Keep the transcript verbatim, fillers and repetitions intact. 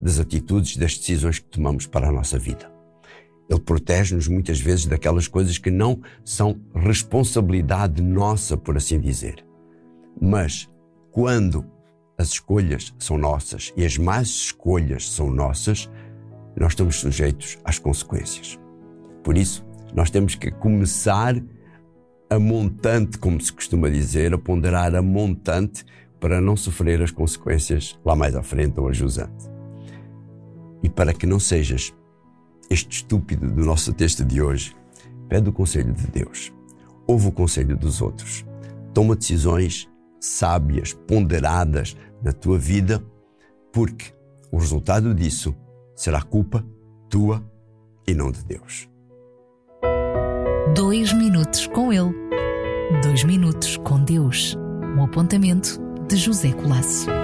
das atitudes, das decisões que tomamos para a nossa vida. Ele protege-nos muitas vezes daquelas coisas que não são responsabilidade nossa, por assim dizer. Mas quando as escolhas são nossas e as más escolhas são nossas, nós estamos sujeitos às consequências. Por isso, nós temos que começar a montante, como se costuma dizer, a ponderar a montante para não sofrer as consequências lá mais à frente ou a jusante. E para que não sejas este estúpido do nosso texto de hoje, pede o conselho de Deus. Ouve o conselho dos outros. Toma decisões sábias, ponderadas na tua vida, porque o resultado disso será culpa tua e não de Deus. Dois minutos com ele. Dois minutos com Deus. Um apontamento de José Colasso.